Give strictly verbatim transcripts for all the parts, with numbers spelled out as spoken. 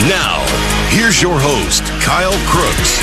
Now, here's your host, Kyle Crooks.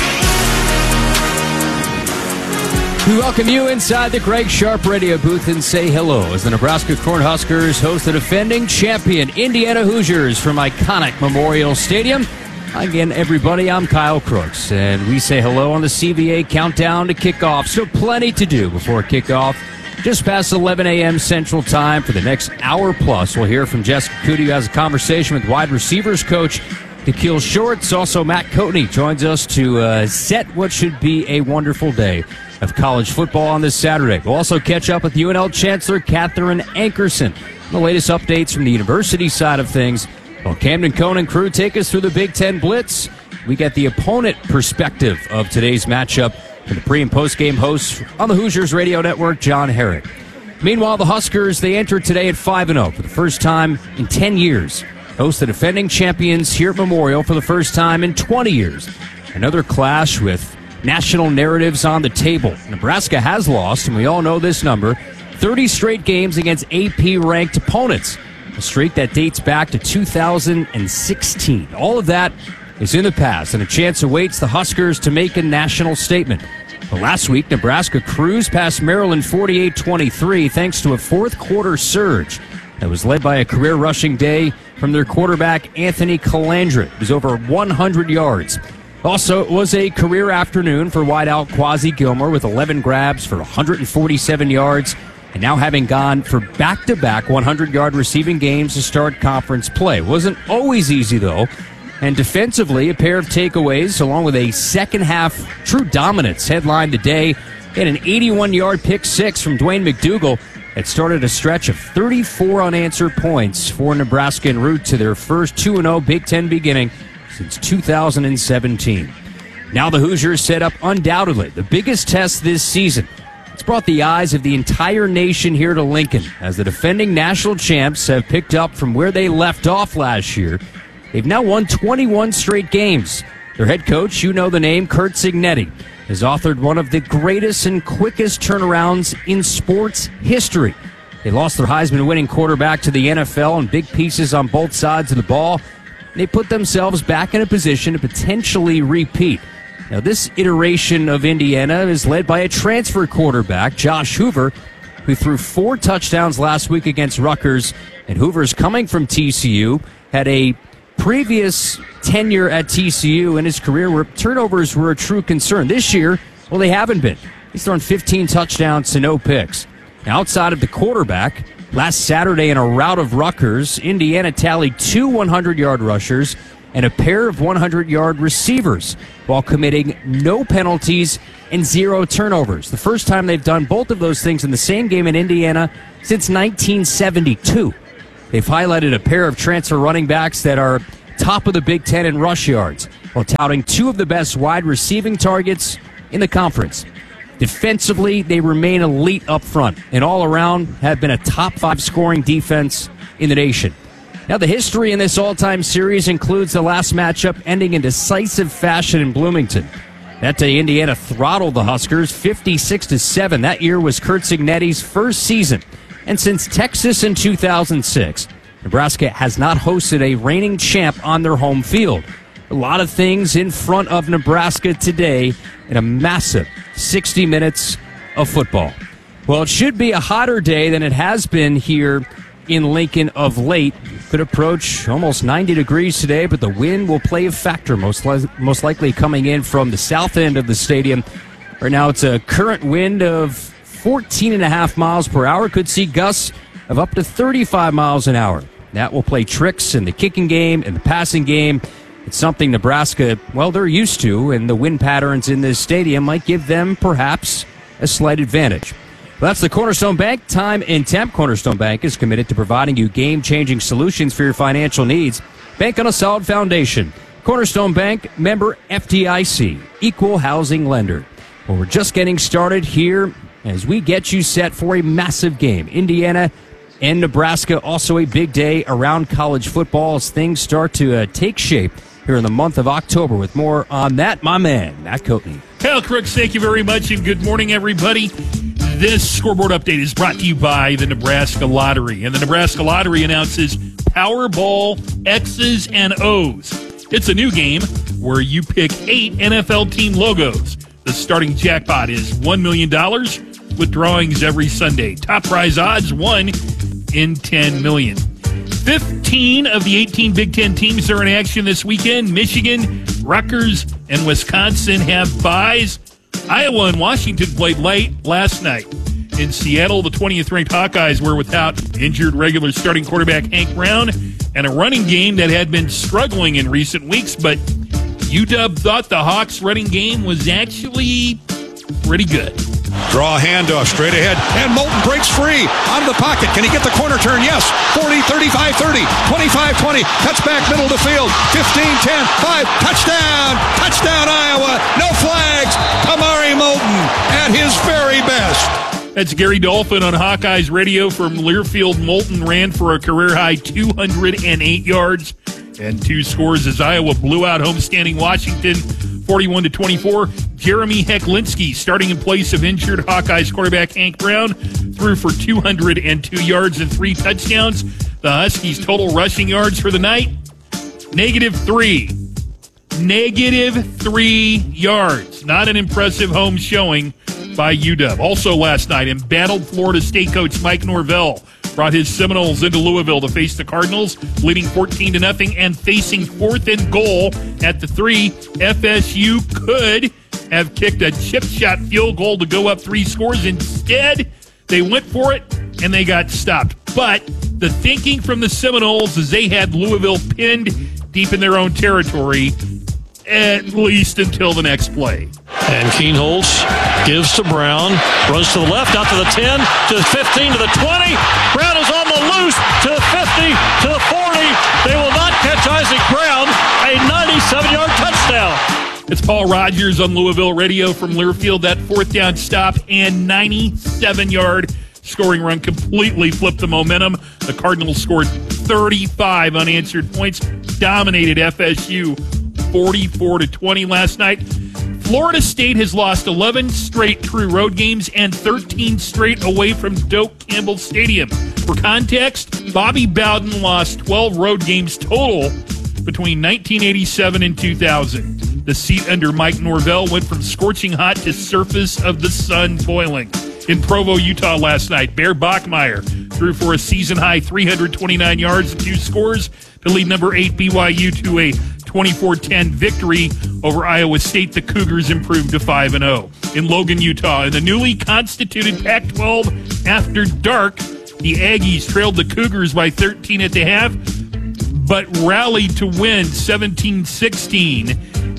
We welcome you inside the Greg Sharp radio booth and say hello as the Nebraska Cornhuskers host the defending champion Indiana Hoosiers from iconic Memorial Stadium. Again, everybody, I'm Kyle Crooks, and we say hello on the C V A countdown to kickoff. So plenty to do before kickoff. Just past eleven a.m. Central Time for the next hour plus. We'll hear from Jessica Cootie, who has a conversation with wide receivers coach Da'Keel Shorts. Also, Matt Coatney joins us to uh, set what should be a wonderful day of college football on this Saturday. We'll also catch up with U N L Chancellor Catherine Ankerson. The latest updates from the university side of things. While Camden Cohn and crew take us through the Big Ten Blitz, we get the opponent perspective of today's matchup from the pre- and post-game host on the Hoosiers Radio Network, John Herrick. Meanwhile, the Huskers, they enter today at five and oh for the first time in ten years. Host the defending champions here at Memorial for the first time in twenty years. Another clash with national narratives on the table. Nebraska has lost, and we all know this number, thirty straight games against A P-ranked opponents. A streak that dates back to two thousand sixteen. All of that is in the past, and a chance awaits the Huskers to make a national statement. But last week, Nebraska cruised past Maryland forty-eight twenty-three thanks to a fourth-quarter surge that was led by a career rushing day from their quarterback, Anthony Calandra. It was over one hundred yards. Also, it was a career afternoon for wideout Quasi Gilmore with eleven grabs for one hundred forty-seven yards, and now having gone for back-to-back one hundred-yard receiving games to start conference play. Wasn't always easy, though. And defensively, a pair of takeaways, along with a second-half true dominance, headlined the day. And an eighty-one-yard pick six from Dwayne McDougal that started a stretch of thirty-four unanswered points for Nebraska en route to their first two and oh Big Ten beginning since two thousand seventeen. Now the Hoosiers set up undoubtedly the biggest test this season. It's brought the eyes of the entire nation here to Lincoln as the defending national champs have picked up from where they left off last year. They've now won twenty-one straight games. Their head coach, you know the name, Curt Cignetti, has authored one of the greatest and quickest turnarounds in sports history. They lost their Heisman-winning quarterback to the N F L in big pieces on both sides of the ball. They put themselves back in a position to potentially repeat. Now, this iteration of Indiana is led by a transfer quarterback, Josh Hoover, who threw four touchdowns last week against Rutgers. And Hoover's coming from T C U, had a previous tenure at T C U in his career where turnovers were a true concern. This year, well, they haven't been. He's thrown fifteen touchdowns to no picks. Now, outside of the quarterback, last Saturday in a rout of Rutgers, Indiana tallied two hundred-yard rushers and a pair of hundred-yard receivers while committing no penalties and zero turnovers. The first time they've done both of those things in the same game in Indiana since nineteen seventy-two. They've highlighted a pair of transfer running backs that are top of the Big Ten in rush yards while touting two of the best wide receiving targets in the conference. Defensively, they remain elite up front and all around have been a top five scoring defense in the nation. Now, the history in this all-time series includes the last matchup ending in decisive fashion in Bloomington. That day, Indiana throttled the Huskers fifty-six to seven. That year was Curt Cignetti's first season. And since Texas in two thousand six, Nebraska has not hosted a reigning champ on their home field. A lot of things in front of Nebraska today in a massive sixty minutes of football. Well, it should be a hotter day than it has been here in Lincoln of late. Could approach almost ninety degrees today, but the wind will play a factor, most, li- most likely coming in from the south end of the stadium. Right now, it's a current wind of fourteen and a half miles per hour. Could see gusts of up to thirty-five miles an hour. That will play tricks in the kicking game and the passing game. It's something Nebraska, well, they're used to, and the wind patterns in this stadium might give them perhaps a slight advantage. Well, that's the Cornerstone Bank Time and Temp. Cornerstone Bank is committed to providing you game-changing solutions for your financial needs. Bank on a solid foundation. Cornerstone Bank, member F D I C, equal housing lender. Well, we're just getting started here as we get you set for a massive game. Indiana and Nebraska, also a big day around college football as things start to uh, take shape here in the month of October. With more on that, my man, Matt Coatney. Kyle Crooks, thank you very much, and good morning, everybody. This scoreboard update is brought to you by the Nebraska Lottery. And the Nebraska Lottery announces Powerball X's and O's. It's a new game where you pick eight N F L team logos. The starting jackpot is one million dollars with drawings every Sunday. Top prize odds, one in ten million. fifteen of the eighteen Big Ten teams are in action this weekend. Michigan, Rutgers, and Wisconsin have byes. Iowa and Washington played late last night. In Seattle, the twentieth-ranked Hawkeyes were without injured regular starting quarterback Hank Brown and a running game that had been struggling in recent weeks, but U W thought the Hawks' running game was actually pretty good. Draw a handoff straight ahead, and Moulton breaks free out of the pocket. Can he get the corner turn? Yes. forty, thirty-five, thirty, twenty-five, twenty. Cuts back middle to field. fifteen, ten, five. Touchdown! Touchdown, Iowa! No flags! Kamari Moulton at his very best. That's Gary Dolphin on Hawkeyes Radio from Learfield. Moulton ran for a career-high two hundred eight yards and two scores as Iowa blew out homestanding Washington forty-one to twenty-four. Jeremy Hecklinski, starting in place of injured Hawkeyes quarterback Hank Brown, threw for two hundred two yards and three touchdowns. The Huskies' total rushing yards for the night, negative three. Negative three yards. Not an impressive home showing by U W. Also last night, embattled Florida State coach Mike Norvell brought his Seminoles into Louisville to face the Cardinals, leading fourteen to nothing and facing fourth and goal at the three. F S U could have kicked a chip shot field goal to go up three scores. Instead, they went for it and they got stopped. But the thinking from the Seminoles is they had Louisville pinned deep in their own territory, at least until the next play. And Keenholz gives to Brown, runs to the left, out to the ten, to the fifteen, to the twenty. Brown is on the loose, to the fifty, to the forty. They will not catch Isaac Brown. A ninety-seven-yard touchdown. It's Paul Rogers on Louisville Radio from Learfield. That fourth down stop and ninety-seven-yard scoring run completely flipped the momentum. The Cardinals scored thirty-five unanswered points, dominated F S U forty-four to twenty last night. Florida State has lost eleven straight true road games and thirteen straight away from Doak Campbell Stadium. For context, Bobby Bowden lost twelve road games total between nineteen eighty-seven and two thousand. The seat under Mike Norvell went from scorching hot to surface of the sun boiling. In Provo, Utah last night, Bear Bachmeier threw for a season-high three hundred twenty-nine yards and two scores to lead number eight B Y U to a twenty-four ten victory over Iowa State. The Cougars improved to five and oh. In Logan, Utah, in the newly constituted Pac twelve after dark, the Aggies trailed the Cougars by thirteen at the half, but rallied to win seventeen sixteen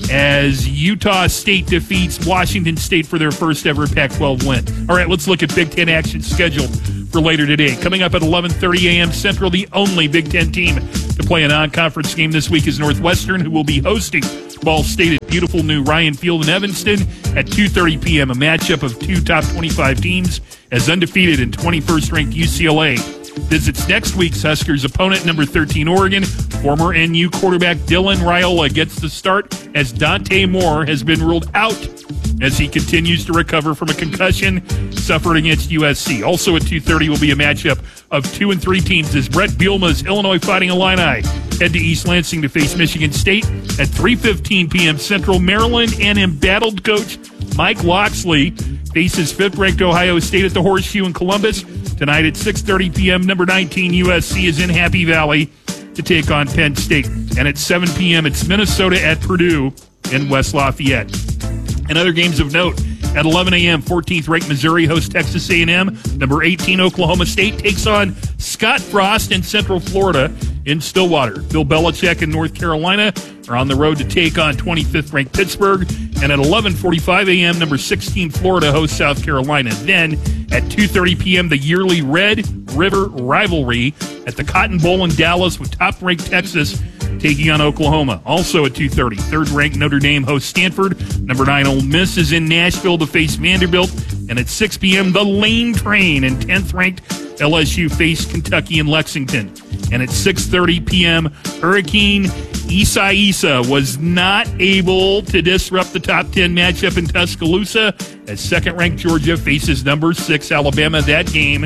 as Utah State defeats Washington State for their first ever Pac twelve win. All right, let's look at Big Ten action scheduled for later today. Coming up at eleven thirty a.m. Central, the only Big Ten team to play a non-conference game this week is Northwestern, who will be hosting Ball State at beautiful new Ryan Field in Evanston at two thirty p.m., a matchup of two top twenty-five teams as undefeated and twenty-first ranked U C L A visits next week's Huskers opponent, number thirteen Oregon. Former N U quarterback Dylan Raiola gets the start as Dante Moore has been ruled out as he continues to recover from a concussion suffered against U S C. Also at two thirty will be a matchup of two and three teams as Brett Bielema's Illinois Fighting Illini head to East Lansing to face Michigan State at three fifteen p.m. Central. Maryland and embattled coach Mike Locksley faces fifth-ranked Ohio State at the Horseshoe in Columbus. Tonight at six thirty p.m., number nineteen U S C is in Happy Valley to take on Penn State. And at seven p.m., it's Minnesota at Purdue in West Lafayette. And other games of note, at eleven a.m., fourteenth-ranked Missouri hosts Texas A and M. Number eighteen, Oklahoma State takes on Scott Frost in Central Florida in Stillwater. Bill Belichick in North Carolina are on the road to take on twenty-fifth-ranked Pittsburgh. And at eleven forty-five a.m., number sixteen, Florida hosts South Carolina. Then at two thirty p.m., the yearly Red River rivalry at the Cotton Bowl in Dallas with top-ranked Texas taking on Oklahoma. Also at two thirty, third-ranked Notre Dame hosts Stanford. Number nine, Ole Miss is in Nashville to face Vanderbilt. And at six p.m., the Lane Train and tenth-ranked L S U face Kentucky and Lexington. And at six thirty p.m., Hurricane Issa Issa was not able to disrupt the top ten matchup in Tuscaloosa as second-ranked Georgia faces number six Alabama. That game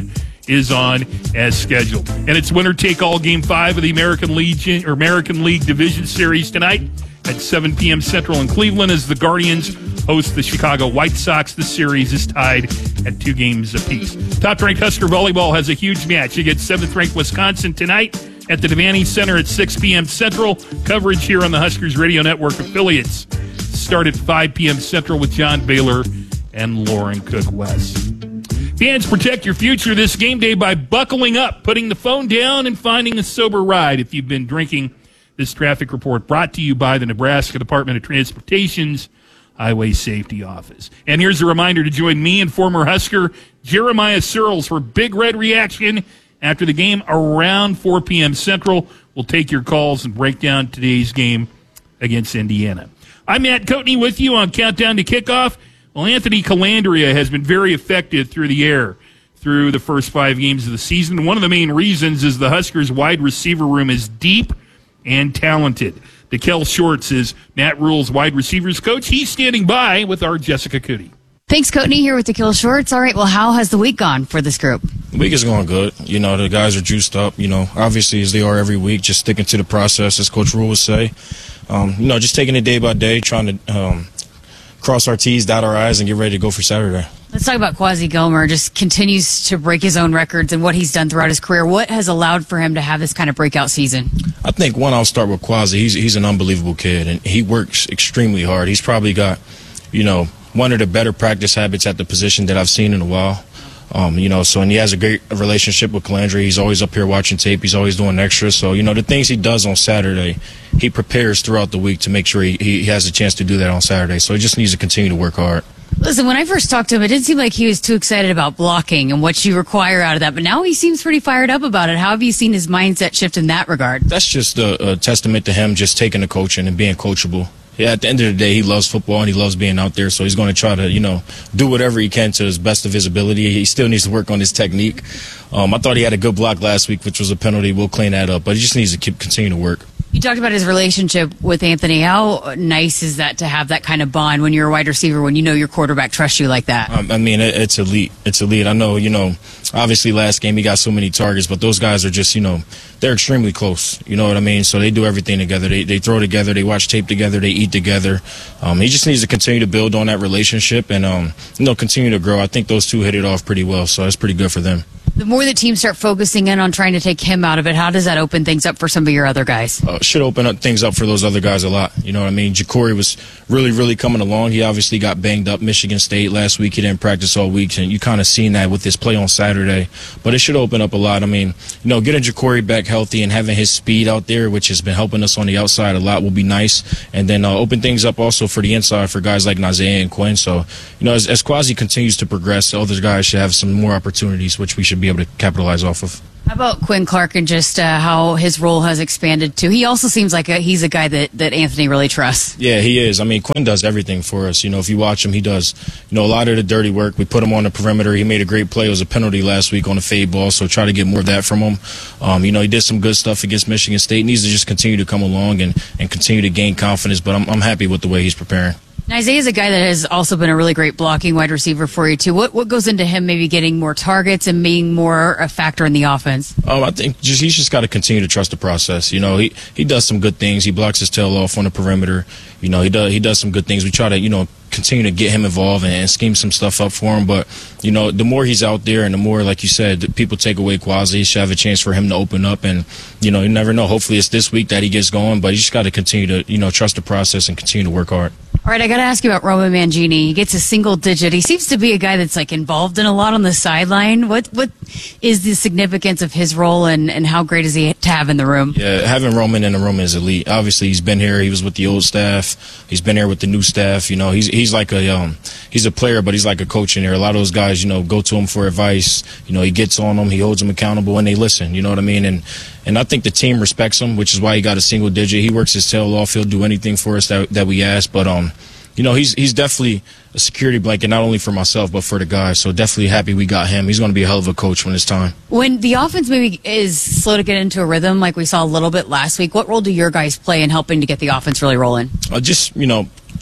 is on as scheduled. And it's winner-take-all Game five of the American Legion or American League Division Series tonight at seven p.m. Central in Cleveland as the Guardians host the Chicago White Sox. The series is tied at two games apiece. Top-ranked Husker Volleyball has a huge match against seventh-ranked Wisconsin tonight at the Devaney Center at six p.m. Central. Coverage here on the Huskers Radio Network affiliates start at five p.m. Central with John Baylor and Lauren Cook-West. Fans, protect your future this game day by buckling up, putting the phone down, and finding a sober ride if you've been drinking. This traffic report brought to you by the Nebraska Department of Transportation's Highway Safety Office. And here's a reminder to join me and former Husker Jeremiah Searles for Big Red Reaction after the game around four p.m. Central. We'll take your calls and break down today's game against Indiana. I'm Matt Coatney with you on Countdown to Kickoff. Well, Anthony Calandria has been very effective through the air through the first five games of the season. One of the main reasons is the Huskers' wide receiver room is deep and talented. DeKel Shorts is Matt Rule's wide receivers coach. He's standing by with our Jessica Cootie. Thanks, Coatney, here with DeKel Shorts. All right, well, how has the week gone for this group? The week is going good. You know, the guys are juiced up, you know, obviously as they are every week, just sticking to the process, as Coach Rule would say. Um, you know, just taking it day by day, trying to um, cross our T's, dot our I's, and get ready to go for Saturday. Let's talk about Quasi Gomer. Just continues to break his own records and what he's done throughout his career. What has allowed for him to have this kind of breakout season? I think, one, I'll start with Quasi. He's, he's an unbelievable kid, and he works extremely hard. He's probably got, you know, one of the better practice habits at the position that I've seen in a while. Um, you know, so, and he has a great relationship with Calandria. He's always up here watching tape. He's always doing extras. So, you know, the things he does on Saturday, he prepares throughout the week to make sure he, he has a chance to do that on Saturday. So he just needs to continue to work hard. Listen, when I first talked to him, it didn't seem like he was too excited about blocking and what you require out of that. But now he seems pretty fired up about it. How have you seen his mindset shift in that regard? That's just a, a testament to him just taking the coaching and being coachable. Yeah, at the end of the day, he loves football and he loves being out there, so he's going to try to, you know, do whatever he can to his best of his ability. He still needs to work on his technique. Um, I thought he had a good block last week, which was a penalty. We'll clean that up, but he just needs to keep continue to work. You talked about his relationship with Anthony. How nice is that to have that kind of bond when you're a wide receiver, when you know your quarterback trusts you like that? Um, I mean, it, it's elite. It's elite. I know, you know, obviously last game he got so many targets, but those guys are just, you know, they're extremely close. You know what I mean? So they do everything together. They they throw together. They watch tape together. They eat together. Um, he just needs to continue to build on that relationship and, um, you know, continue to grow. I think those two hit it off pretty well, so that's pretty good for them. The more the teams start focusing in on trying to take him out of it, how does that open things up for some of your other guys? Uh, should open up things up for those other guys a lot. You know what I mean? Ja'Cory was really, really coming along. He obviously got banged up Michigan State last week. He didn't practice all week, and you kind of seen that with his play on Saturday. But it should open up a lot. I mean, you know, getting Ja'Cory back healthy and having his speed out there, which has been helping us on the outside a lot, will be nice. And then uh, open things up also for the inside for guys like Nazea and Quinn. So, you know, as, as Quasi continues to progress, other guys should have some more opportunities, which we should be able to capitalize off of. How about Quinn Clark and just uh, how his role has expanded too? He also seems like a, he's a guy that, that Anthony really trusts. Yeah, he is. I mean, Quinn does everything for us. You know, if you watch him, he does, you know, a lot of the dirty work. We put him on the perimeter. He made a great play. It was a penalty last week on a fade ball, so try to get more of that from him. Um, you know, he did some good stuff against Michigan State. He needs to just continue to come along and, and continue to gain confidence, but I'm, I'm happy with the way he's preparing. Isaiah is a guy that has also been a really great blocking wide receiver for you, too. What what goes into him maybe getting more targets and being more a factor in the offense? Um, I think just he's just got to continue to trust the process. You know, he, he does some good things. He blocks his tail off on the perimeter. You know, he does he does some good things. We try to, you know, continue to get him involved and, and scheme some stuff up for him. But, you know, the more he's out there and the more, like you said, people take away Quasi, he should have a chance for him to open up. And, you know, you never know. Hopefully it's this week that he gets going. But he just got to continue to, you know, trust the process and continue to work hard. All right, I got to ask you about Roman Mangini. He gets a single digit. He seems to be a guy that's like involved in a lot on the sideline. What what is the significance of his role and, and how great is he to have in the room? Yeah, having Roman in the room is elite. Obviously, he's been here. He was with the old staff. He's been here with the new staff. You know, he's he's like a um he's a player, but he's like a coach in here. A lot of those guys, you know, go to him for advice. You know, he gets on them. He holds them accountable, and they listen. You know what I mean? And and I think the team respects him, which is why he got a single digit. He works his tail off. He'll do anything for us that that we ask. But um. You know, he's he's definitely a security blanket, not only for myself, but for the guys. So definitely happy we got him. He's going to be a hell of a coach when it's time. When the offense maybe is slow to get into a rhythm, like we saw a little bit last week, what role do your guys play in helping to get the offense really rolling? Uh, just, you know,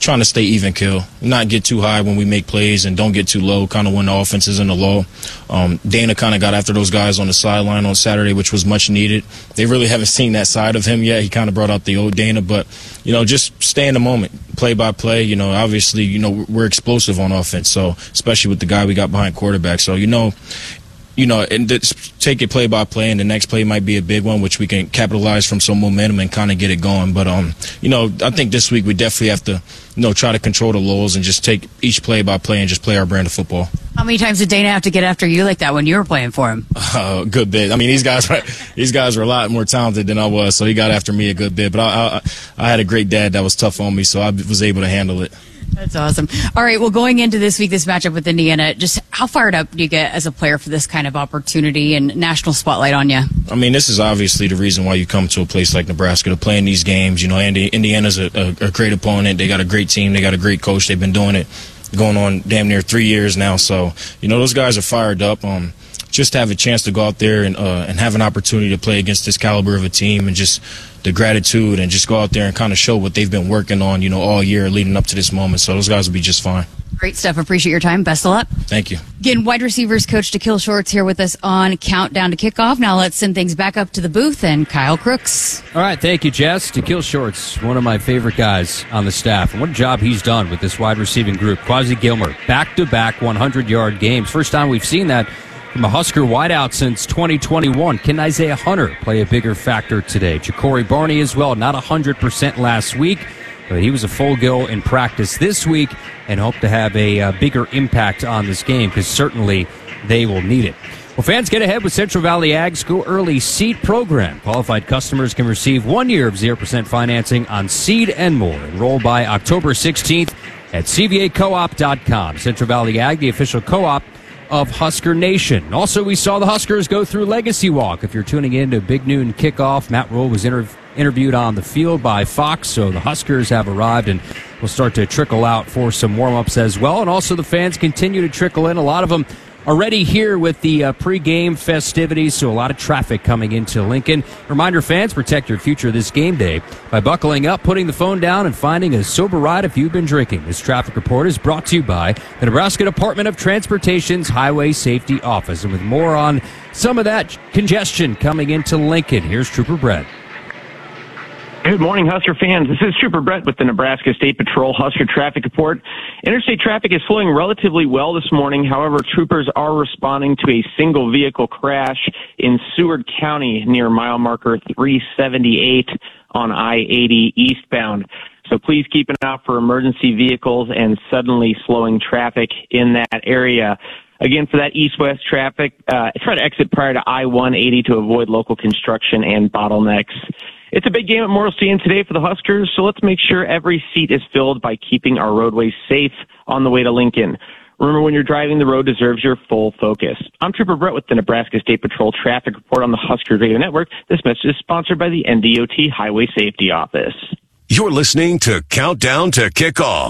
trying to stay even kill, not get too high when we make plays and don't get too low, kind of when the offense is in the low. Um, Dana kind of got after those guys on the sideline on Saturday, which was much needed. They really haven't seen that side of him yet. He kind of brought out the old Dana, but, you know, just stay in the moment, play by play. You know, obviously, you know, we're explosive on offense, so especially with the guy we got behind quarterback. So, you know, you know, and take it play by play, and the next play might be a big one, which we can capitalize from some momentum and kind of get it going. But, um, you know, I think this week we definitely have to, you know, try to control the lows and just take each play by play and just play our brand of football. How many times did Dana have to get after you like that when you were playing for him? A uh, good bit. I mean, these guys, these guys were a lot more talented than I was, so he got after me a good bit. But I, I, I had a great dad that was tough on me, so I was able to handle it. That's awesome. All right, well, going into this week, this matchup with Indiana, just how fired up do you get as a player for this kind of opportunity and national spotlight on you? I mean, this is obviously the reason why you come to a place like Nebraska to play in these games. You know, Indiana's a, a, a great opponent. They got a great team. They got a great coach. They've been doing it going on damn near three years now. So, you know, those guys are fired up. Um, just to have a chance to go out there and uh, and have an opportunity to play against this caliber of a team, and just the gratitude, and just go out there and kind of show what they've been working on, you know, all year leading up to this moment. So those guys will be just fine. Great stuff. Appreciate your time. Best of luck. Thank you. Again, wide receivers coach Da'Kil Shorts here with us on Countdown to Kickoff. Now let's send things back up to the booth and Kyle Crooks. All right, thank you, Jess. Da'Kil Shorts, one of my favorite guys on the staff. And what a job he's done with this wide receiving group. Quasi Gilmer, back-to-back hundred-yard games. First time we've seen that from a Husker wideout since twenty twenty-one. Can Isaiah Hunter play a bigger factor today? Ja'Cory Barney as well, not one hundred percent last week, but he was a full go in practice this week and hope to have a uh, bigger impact on this game, because certainly they will need it. Well, fans, get ahead with Central Valley Ag's Go Early Seed program. Qualified customers can receive one year of zero percent financing on seed and more. Enroll by October sixteenth at c v a co op dot com. Central Valley Ag, the official co-op of Husker Nation. Also, we saw the Huskers go through Legacy Walk. If you're tuning in to Big Noon Kickoff, Matt Rule was inter- interviewed on the field by Fox, so the Huskers have arrived and will start to trickle out for some warm-ups as well. And also the fans continue to trickle in. A lot of them already here with the uh, pre-game festivities, so a lot of traffic coming into Lincoln. Reminder, fans, protect your future this game day by buckling up, putting the phone down, and finding a sober ride if you've been drinking. This traffic report is brought to you by the Nebraska Department of Transportation's Highway Safety Office. And with more on some of that congestion coming into Lincoln, here's Trooper Brett. Good morning, Husker fans. This is Trooper Brett with the Nebraska State Patrol Husker Traffic Report. Interstate traffic is flowing relatively well this morning. However, troopers are responding to a single vehicle crash in Seward County near mile marker three seventy-eight on I eighty eastbound. So please keep an eye out for emergency vehicles and suddenly slowing traffic in that area. Again, for that east-west traffic, uh, try to exit prior to I one eighty to avoid local construction and bottlenecks. It's a big game at Memorial Stadium today for the Huskers, so let's make sure every seat is filled by keeping our roadways safe on the way to Lincoln. Remember, when you're driving, the road deserves your full focus. I'm Trooper Brett with the Nebraska State Patrol Traffic Report on the Husker Radio Network. This message is sponsored by the N D O T Highway Safety Office. You're listening to Countdown to Kickoff.